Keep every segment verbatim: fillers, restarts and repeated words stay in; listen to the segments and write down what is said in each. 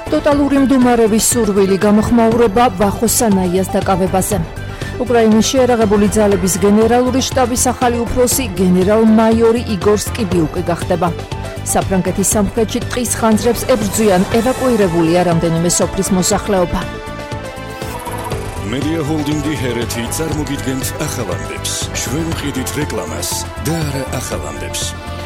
Totალური მდუმარეობის სურვილი გამოხმაურება ვახოსანაიას დაკავებაზე. უკრაინის შეერაღებული ძალების გენერალური შტაბის ახალი უფროსი გენერალ-მაიორი იგორ სკიბიუკი გახდება. საფრანგეთის სამხრეთში ტყის ხანძრებს ებრძვიან, ევაკუირებულია რამდენიმე სოფლის მოსახლეობა. Media Holding-ი ჰერეთი წარმოგიდგენთ ახალამდებს. ჩვენ ვყიდით რეკლამას და არა ახალამდებს.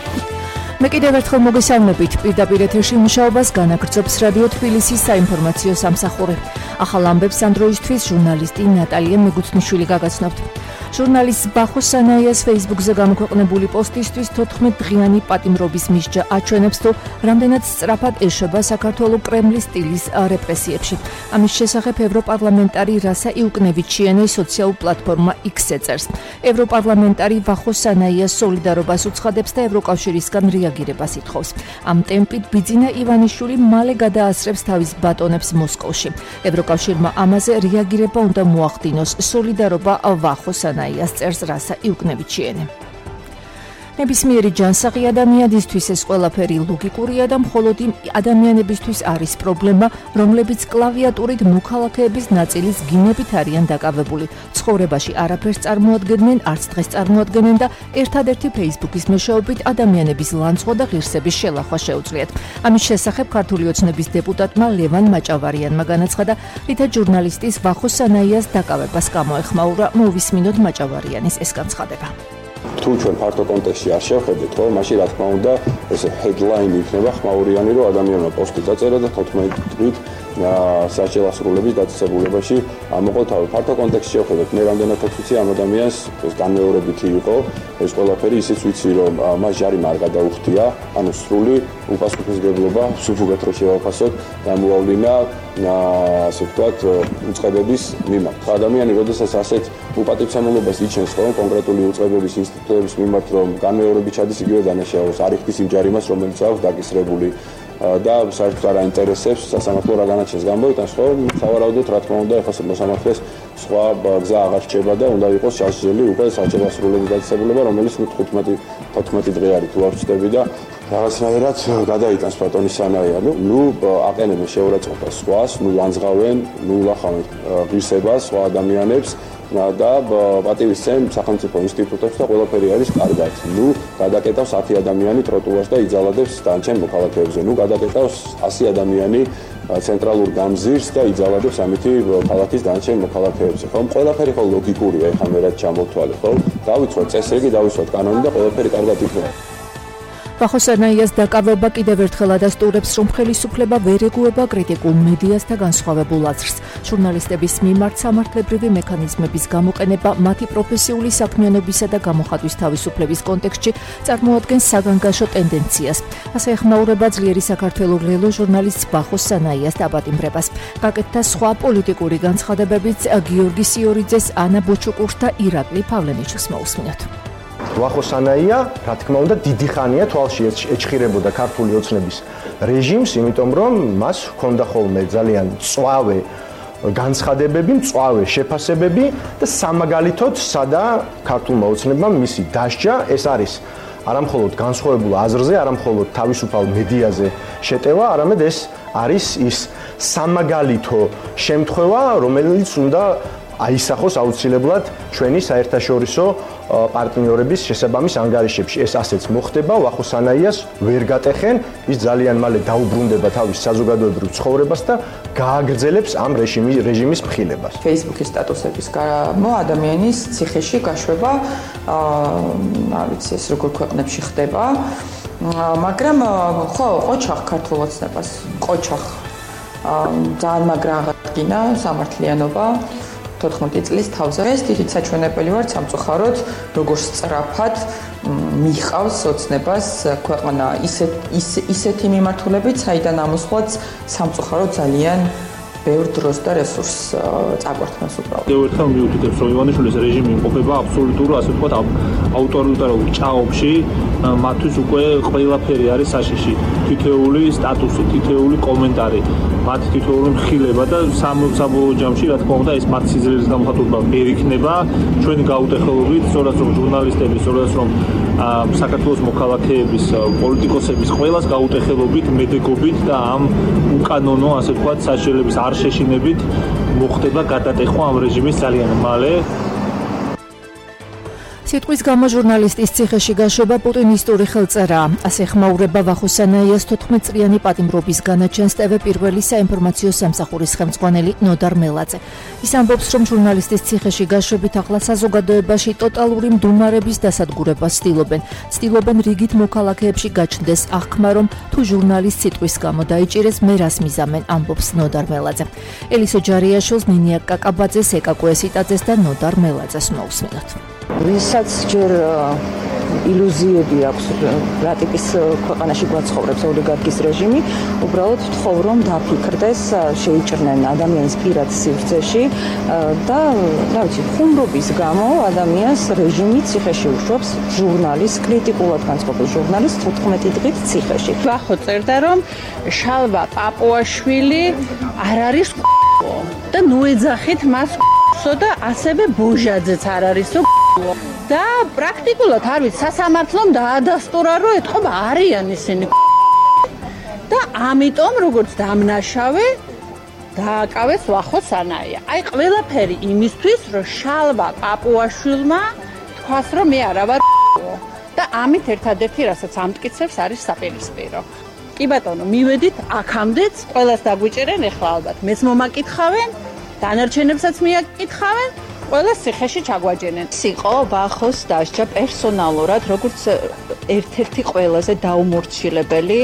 მე კიდევ ერთხელ მოგესალმებით, პირდაპირ ეთერში მუშაობას განაგრძობს რადიო თბილისის საინფორმაციო სამსახური. ახალ ამბებს ამ დროისთვის ჟურნალისტი ნატალია მეგუთნიშვილი გაგაცნობთ. ჟურნალისტ ვახოსანაიას Facebook-ზე გამოქვეყნებული პოსტისთვის თოთხმეტდღიანი პატიმრობის მისჯა აჩვენებს, თუ რამდენად სწრაფად ეშვება საქართველოს კრემლის სტილის რეპრესიებში. ამის შესახებ ევროპარლამენტარი რასა იუკნევიჩიანი სოციალურ პლატფორმა X-ზე წერს. ევროპარლამენტარი ვახოსანაიას სოლიდარობას უცხადებს და ევროკავშირისგან რეაგირებას ითხოვს. ამ ტემპით ბიძინა ივანიშვილი მალე გადაასწრებს თავის ბატონებს მოსკოვში. ევროკავშირმა ამაზე რეაგირება უნდა მოახდინოს. სოლიდარობა ვახოსანაიას წერს რასა იუკნევიჩიანი. ნებისმიერი ჯანსაღი ადამიანისთვის ეს ყველაფერი ლოგიკურია და მხოლოდ იმ ადამიანებისთვის არის პრობლემა, რომლებიც კლავიატურით მოქალაქეების ნაწილის გინებით არიან დაკავებული. ცხოვრებაში არაფერს წარმოადგენენ, არც დღეს წარმოადგენენ და ერთადერთი Facebook-ის მეშვეობით ადამიანების ლანძღვა და ღირსების შელახვა შეუძლიათ. ამის შესახებ ქართული ოცნების დეპუტატმა ლევან მაჭავარიანმა განაცხადა, რითაც ჟურნალისტის ვახოსანაიას დაკავებას გამოეხმაურა. მოვისმინოთ მაჭავარიანის ეს განცხადება. თუ ჩვენ ფართო კონტექსტში არ შევხედეთ, ხო, მაშინ რა თქმა უნდა, ეს headline იქნება ხმაურიანი, რომ ადამიანმა პოსტი დაწერა და თოთხმეტი დღით საჭიროა სრულების დაწესებულებაში ამოყო თავი. ფართო კონტექსტში შევხედეთ, მე რამდენად ვიცი ამ ადამიანს, ეს განმეორებითი იყო, ეს ყველაფერი ისიც ვიცი, რომ მას ჯარიმ არ გადაუხდია, ანუ სრული უპასუხისმგებლობა, სუფუგად რო შევაფასოთ, გამოავლინა ასე ვთქვათ, უწყებების მიმართ. ადამიანი, როდესაც ასეთ უპატივცემულობას იჩენს, ხო, კონკრეტული უწყებების ინსტიტუტების მიმართ, რომ განმეორებით ჩადის, იგივე დანაშაულს არ იხდის იმ ჯარიმას, რომელიც აქვს დაკისრებული და საერთოდ არ აინტერესებს სასამართლო რა განაჩენს გამოვიტანს, ხო, სავარაუდოდ რა თქმა უნდა, ეხლა მოსამართლეს სხვა გზა აღარ რჩება და უნდა იყოს შესაძლებელი უკვე საჭიროა სრულების დაწესებულება, რომელიც თხუთმეტი თოთხმეტი დღე არის თუ არ ვწდები და რაღაცნაირად გადაიტანს ბატონი სანაია. ნუ აყენებენ შეურაცხყოფას სხვას, ნუ ლანძღავენ, ნუ ლახავენ ღირსებას სხვა ადამიანებს და პატივისცემ სახელმწიფო ინსტიტუტებს და ყველაფერი არის კარგად. ნუ გადაკეტავს ათი ადამიანი ტროტუარს და იძალადებს დანარჩენ მოქალაქეებზე. ნუ გადაკეტავს ასი ადამიანი ცენტრალურ გამზირს და იძალადებს ამითი ქალაქის დანარჩენ მოქალაქეებზე. ხო, ყველაფერი ხო ლოგიკურია, ეხლა მე რაც ჩამოვთვალე, ხო? დავიცვათ წესრიგი, დავიცვათ კანონი და ყველაფერი კარგად იქნება. ვახოსანაიას დაკავება კიდევ ერთხელ ადასტურებს, რომ ხელისუფლება ვერ ეგუება კრიტიკულ მედიას და განსხვავებულ აზრს. ჟურნალისტების მიმართ სამართლებრივი მექანიზმების გამოყენება მათი პროფესიული საქმიანობისა და გამოხატვის თავისუფლების კონტექსტში წარმოადგენს საგანგაშო ტენდენციას. ასე ეხმაურება ძლიერი საქართველოს ლელო ჟურნალისტ ვახოსანაიას დაპატიმრებას. გაკეთდა სხვა პოლიტიკური განცხადებებიც გიორგი სიორიძეს, ანა ბოჩუკურს და ირაკლი პავლენიჩს მოусმინოთ. ვახოსანაია, რა თქმა უნდა, დიდი ხანია თვალში ეჭხირებოდა ქართული ოცნების რეჟიმს, იმიტომ რომ მას ჰქონდა ხოლმე ძალიან მწვავე განცხადებები, მწვავე შეფასებები და სამაგალითოდ სადა ქართულმა ოცნებამ მისი დასჯა, ეს არის არამხოლოდ განსხვავებულ აზრზე, არამხოლოდ თავისუფალ მედიაზე შეტევა, არამედ ეს არის ის სამაგალითო შემთხვევა, რომელიც უნდა აისახოს აუცილებლად ჩვენი საერთაშორისო პარტნიორების შესაბამის ანგარიშებში. ეს ასეც მოხდება, ვახოსანაიას ვერ გატეხენ, ის ძალიან მალე დაუბრუნდება თავის საზოგადოებრივ ცხოვრებას და გააგრძელებს ამ რეჟიმის რეჟიმის მხილებას. Facebook-ის სტატუსების გამო ადამიანის ციხეში გაშვება, არ ვიცი ეს როგორ ქვეყნებში ხდება, მაგრამ ხო, ყოჩახ ქართულ ოცნებას, ყოჩახ ძალიან მაგრა აღადგინა სამართლიანობა თოთხმეტი წლის თავზე. ეს დიდი საჩვენებელი ვარ სამწუხაროდ, როგორ სწრაფად მიჰყავს ოცნებას ქვეყანა ისეთ ისეთი მიმართულებით, საიდან ამოსვლაც სამწუხაროდ ძალიან ბევრ დროს და რესურსს წაგვართმევს უბრალოდ. კიდევ ერთხელ მივუთითებს, რომ ივანიშვილის რეჟიმი იმყოფება აბსოლუტურ, ასე ვთქვათ, ავტორიტარულ ჭაობში, მათთვის უკვე ყველაფერი არის საშიში. თითოეული სტატუსი, თითოეული კომენტარი, მათ თითოეული მხილება და საბოლოო ჯამში, რა თქმა უნდა, ეს მათ სიძლიერის გამოხატულება ვერ იქნება ჩვენი გაუტეხელობით, სწორად რომ ჟურნალისტების, სწორად რომ საქართველოს მოქალაქეების, პოლიტიკოსების ყველას გაუტეხელობით, მედეგობით და ამ უკანონო, ასე ვთქვათ, საშიშელების არ შეშინებით მოხდება გადატეხვა ამ რეჟიმის ძალიან მალე. სიტყვის გამო ჟურნალისტის ციხეში გაშვება პუტინისტური ხელწერაა. ასე ხმაურება ვახოსანაიას თოთხმეტწლიანი პატიმრობის განაჩენს ტევ პირველი საინფორმაციო სამსახურის ხელმძღვანელი ნოდარ მელაძე. ის ამბობს, რომ ჟურნალისტის ციხეში გაშვებით ახლა საზოგადოებაში ტოტალური მდუმარების დასადგურებას ცდილობენ. ცდილობენ რიგით მოქალაქეებში გაჩნდეს აღქმა, რომ თუ ჟურნალისტ სიტყვის გამო დაიჭირეს, მე რას მიზამენ, ამბობს ნოდარ მელაძე. ელისო ჯარიაშვილს, ნინია კაკაბაძეს, ეკაკო ესიტაძეს და ნოდარ მელაძეს მოусმინოთ. ვისაც ჯერ ილუზიები აქვს რა ტიპის ქვეყანაში გვაცხოვრებს ოლიგარქის რეჟიმი, უბრალოდ ვთხოვ, რომ დაფიქრდეს, შეიჭრნენ ადამიანის პირად სივრცეში და, რა ვიცი, ხუმრობის გამო ადამიანს რეჟიმი ციხეში უშვებს, ჟურნალის, კრიტიკულად განწყობილ ჟურნალის თოთხმეტი დღით ციხეში. ვახო წერდა, რომ შალვა პაპუაშვილი არ არის და ნუ ეძახით მას და ასევე ბოჟაძეც არ არის და პრაქტიკულად არ ვიცი სასამართლომ დაადასტურა რომ ეთქობა არიან ისინი და ამიტომ როგორც დამნაშავე დააკავეს ვახოსანაია. აი ყველაფერი იმისთვის რომ შალვა პაპუაშვილმა თქვას რომ მე არა ვარ და ამით ერთადერთი რასაც ამტკიცებს არის საპირისპირო. კი ბატონო, მივედით აქამდეც ყველას დაგვიჭერენ, ეხლა ალბათ მეც მომაკითხავენ, დანარჩენებსაც მიაკითხავენ, ყველა ციხეში ჩაგვაჯენენ. იყო ვახოს დასჯა პერსონალურად, როგორც ერთ-ერთი ყველაზე დაუმორჩილებელი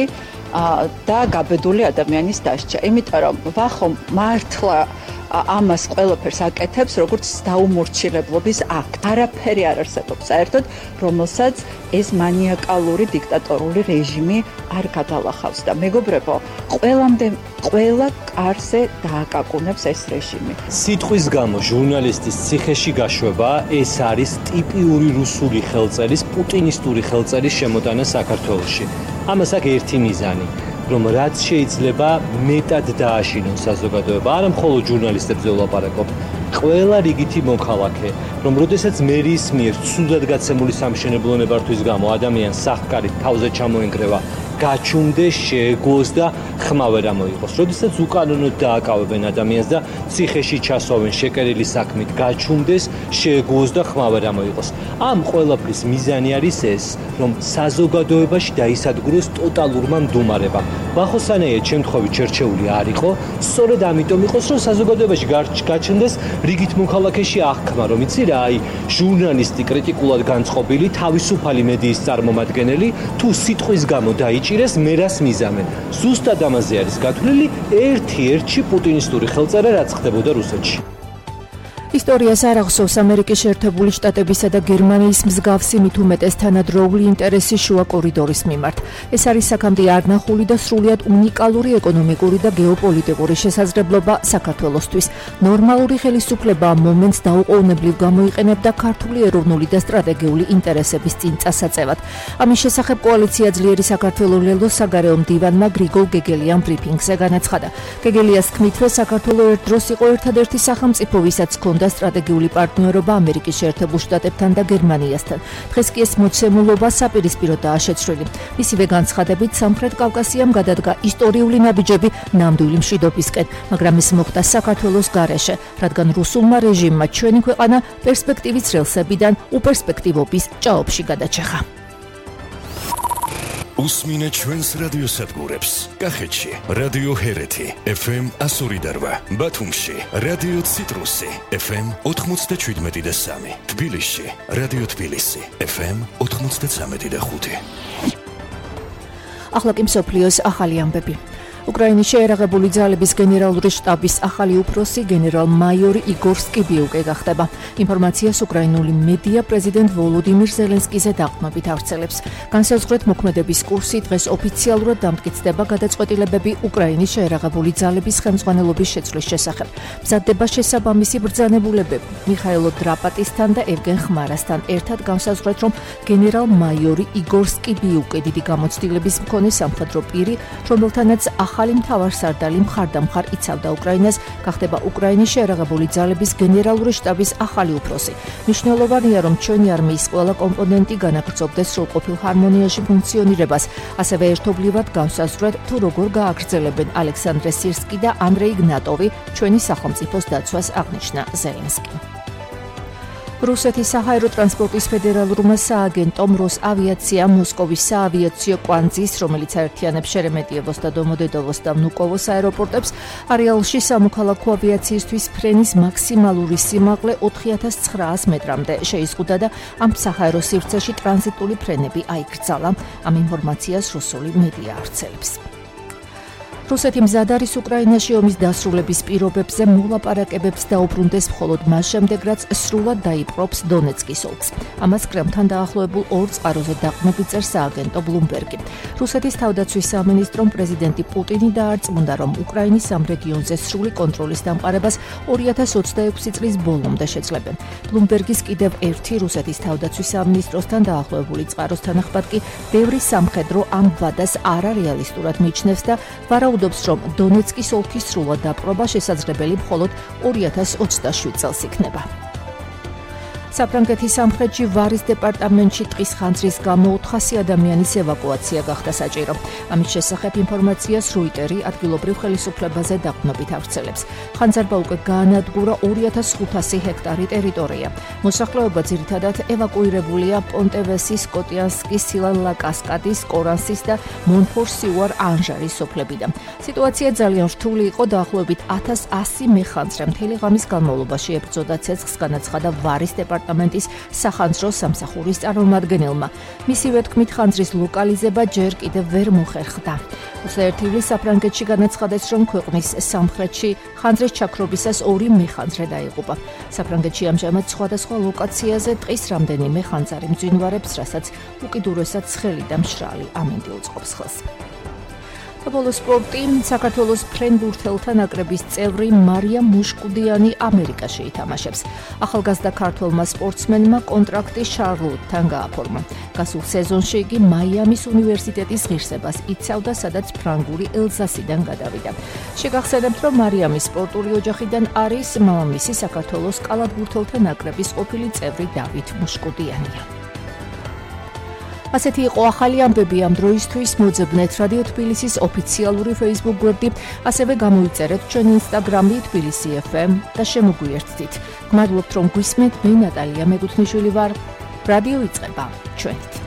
და გაბედული ადამიანის დასჯა. იმიტომ რომ ვახო მართლა ამას ყველაფერს აკეთებს, როგორც დაუმორჩილებლობის აქტ. არაფერი არ არსებობს საერთოდ, რომელსაც ეს მანიაკალური დიქტატორული რეჟიმი არ გადალახავს და მეგობრებო, ყველამდე ყველა კარზე დააკაკუნებს ეს რეჟიმი. სიტყვის გამო ჟურნალისტის ციხეში გაშვება ეს არის ტიპიური რუსული ხელწერის, პუტინისტური ხელწერის შემოტანა საქართველოში. ამას აქვს ერთი მიზანი, რომ რაც შეიძლება მეტად დააშინოს საზოგადოება, არა მხოლოდ ჟურნალისტებზე ვლაპარაკობ, ყველა რიგითი მოქალაქე, რომ როდესაც მერის მიერ ცუდად გაცემული სამშენებლო ნებართვის გამო ადამიანს სახკარით თავზე ჩამოენგრევა, გაჩუმდეს, შეეგოს და ხმა ვერ ამოიღოს. როდესაც უკანონოდ დააკავებენ ადამიანს და ციხეში ჩასვავენ შეკერილი საქმით, გაჩუმდეს, შეეგოს და ხმა ვერ ამოიღოს. ამ ყველაფრის მიზანი არის ეს, რომ საზოგადოებაში დაისადგუროს ტოტალურმა მდუმარებამ. ვახოსანაია შემთხვევით შერჩეული არ იყო, სწორედ ამიტომ იყოს, რომ საზოგადოებაში გაჩნდეს რიგით მოქალაქეში აღქმა, რომ იცი რა, აი, ჟურნალისტი კრიტიკულად განწყობილი, თავისუფალი მედიის წარმომადგენელი, თუ სიტყვის გამო დაიჭირეს, მე რას მიზამენ. ზუსტად ამაზე არის გათვლილი ერთ-ერთი პუტინისტური ხელწერა, რაც ხდებოდა რუსეთში. ისტორიას არ ახსოვს ამერიკის შეერთებული შტატებისა და გერმანიის მსგავსი მით უმეტეს თანადროული ინტერესი შუა კორიდორის მიმართ. ეს არის აქამდე არნახული და სრულიად უნიკალური ეკონომიკური და გეოპოლიტიკური შესაძლებლობა საქართველოსთვის. ნორმალური ხელისუფლება ამ მომენტს დაუყოვნებლივ გამოიყენებდა ქართული ეროვნული და სტრატეგიული ინტერესების წინ წასაწევად. ამის შესახებ კოალიცია ძლიერი საქართველოს ლელოს საგარეო მდივანმა გრიგოლ გეგელიამ ბრიფინგზე განაცხადა. გეგელიას თქმით, რომ საქართველოს ერთ დროს იყო ერთადერთი სახელმწიფო, ვისაც ჰქონდა სტრატეგიული პარტნიორობა ამერიკის შეერთებულ შტატებთან და გერმანიასთან. დღეს კი ეს მოცემულობა საპირისპიროდაა შეცვლილი. მისივე განცხადებით, სამხრეთ კავკასიამ გადადგა ისტორიული ნაბიჯები ნამდვილი მშვიდობისკენ, მაგრამ ეს მოხდა საქართველოს გარეშე, რადგან რუსულმა რეჟიმმა ჩვენი ქვეყანა პერსპექტივის რელსებიდან უპერსპექტივობის ჭაობში გადაჭეხა. უსმინე ჩვენს რადიოსადგურებს. კახეთში რადიო ჰერეთი ეფ ემ ასორი და რვა, ბათუმში რადიო ციტრუსი ეფ ემ ოთხმოცდაშვიდმეტი და სამი, თბილისში რადიო თბილისი ეფ ემ ოთხმოცდაცამეტი და ხუთი. ახლა კი მსოფლიოს ახალი ამბები. უკრაინის შეერაღებული ძალების გენერალური შტაბის ახალი უფროსი გენერალ-მაიორი იგორ სკიბიუკე გახდება. ინფორმაციას უკრაინული მედია პრეზიდენტ ვოლოდიმირ ზელენსკიზე დაყრდნობით ავრცელებს. განსაზღვრეთ მოქმედების კურსი დღეს ოფიციალურად დამტკიცდება გადაწყვეტილებები უკრაინის შეერაღებული ძალების ხელმძღვანელობის შეცვლის შესახებ. მზადდება შესაბამისი ბრძანებულებები. მიხაილო დრაპატისთან და ევგენ ხმარასთან ერთად განსაზღვრეთ, რომ გენერალ-მაიორი იგორ სკიბიუკე დიდი გამოცდილების მქონე სამხედრო პირი, რომელთანაც ახალი მთავარსარდალი მხარდამხარ იცავდა უკრაინას, გახდება უკრაინის შეერაღებული ძალების გენერალური შტაბის ახალი უფროსი. მნიშვნელოვანია, რომ ჩვენი არმიის ყველა კომპონენტი განაგრძობდეს სრულყოფილ ჰარმონიაში ფუნქციონირებას, ასევე ერთობლივად განსაზღვრეთ, თუ როგორ გააგრძელებენ ალექსანდრე სირსკი და ანდრეი გნატოვი ჩვენი სახელმწიფოს დაცვას, აღნიშნა ზელენსკი. რუსეთის საჰაერო ტრანსპორტის ფედერალურმა სააგენტომ როსავიაციამ მოსკოვის საავიაციო კვანძის, რომელიც აერთიანებს შერემეტიევოს და დომოდედოვოს და ვნუკოვოს აეროპორტებს, არეალში სამოქალაქო ავიაციისთვის ფრენის მაქსიმალური სიმაღლე ოთხი ათას ცხრაას მეტრამდე შეიზღუდა და ამ საჰაერო სივრცეში ტრანზიტული ფრენები აიკრძალა. ამ ინფორმაციას რუსული მედია ავრცელებს. რუსეთი მზად არის უკრაინაში ომის დასრულების პირობებზე მოლაპარაკებებს დაუბრუნდეს მხოლოდ მას შემდეგ, რაც სრულად დაიპყრობს დონეცკის ოლქს. ამას კრემლთან დაახლოებულ ორ წყაროზე დაყრდნობით წერს სააგენტო ბლუმბერგი. რუსეთის თავდაცვის სამინისტრომ პრეზიდენტი პუტინი დაარწმუნდა, რომ უკრაინის ამ რეგიონზე სრული კონტროლის დამყარებას ორი ათას ოცდაექვსი წლის ბოლომდე შეძლებენ. ბლუმბერგის კიდევ ერთი რუსეთის თავდაცვის სამინისტროსთან დაახლოებული წყაროს თანახმად კი ბევრი სამხედრო ამ ვადას არარეალისტურად მიიჩნევს და ვარაუდობს, რომ დონეცკის ოლქის სრულად დაპყრობა შესაძლებელი მხოლოდ ორი ათას ოცდაშვიდ წელს იქნება. საფრანგეთის სამხრეთში ვარის დეპარტამენტში ტყის ხანძრის გამო ოთხასი ადამიანის ევაკუაცია გახდა საჭირო. ამის შესახებ ინფორმაციას როიტერი ადგილობრივ ხელისუფლებაზე დაყრდნობით ავრცელებს. ხანძარმა უკვე გაანადგურა ორი ათას ხუთასი ჰექტარი ტერიტორია. მოსახლეობა ძირითადად ევაკუირებულია პონტევესის, კოტიანსკის, სილან-ლა-კასკადის, კორანსის და მონფორ-სიუარ-ანჟარის სოფლებიდან. სიტუაცია ძალიან რთული იყო, დაახლოებით ათას ასი მეხანძრე მთელი ღამის განმავლობაში ებრძოდა ცეცხლს, განაცხადა ვარის დეპარტამენტი დეპარტამენტის სახანძრო სამსახურის წარმომადგენელმა. მისივე თქმით, ხანძრის ლოკალიზება ჯერ კიდევ ვერ მოხერხდა. ოცდაერთი ივლისს საფრანგეთში განაცხადეს, რომ ქვეყნის სამხრეთში ხანძრის ჩაქრობისას ორი მეხანძრე დაიღუპა. საფრანგეთში ამჟამად სხვადასხვა ლოკაციაზე ტყის რამდენიმე ხანძარი მძვინვარებს, რასაც უკიდურესად ცხელი და მშრალი ამინდი უწყობს ხელს. ბოლო სპორტი. საქართველოს ფრენბურთელთა ნაკრების წევრი მარია მუშკუდიანი ამერიკაში ითამაშებს. ახალგაზრდა ქართველმა სპორტსმენმა კონტრაქტი შარლოტთან გააფორმა. გასულ სეზონში იგი მაიამის უნივერსიტეტის ღირსებას იცავდა, სადაც ფრანგული ელზასიდან გადავიდა. შეგახსენებთ, რომ მარიამის სპორტული ოჯახიდან არის მამამისი საქართველოს კალათბურთელთა ნაკრების ყოფილი წევრი დავით მუშკუდიანია. ასეთი იყო ახალი ამბები ამ დროისთვის. მოძებნეთ რადიო თბილისის ოფიციალური Facebook გვერდი, ასევე გამოიწერეთ ჩვენი Instagram-ი თბილისი ეფ ემ და შემოგვიერთდით. გმადლობთ, რომ გვისმენთ. მე ნატალია მეგუთნიშვილი ვარ. რადიო იწყება ჩვენით.